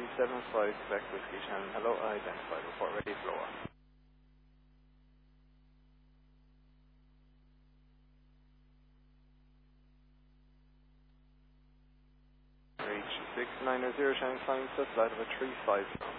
375 Quebec Whiskey Shannon. Hello, identified. Report ready, floor. Reach 6900 Shannon, climb to flight of a 35.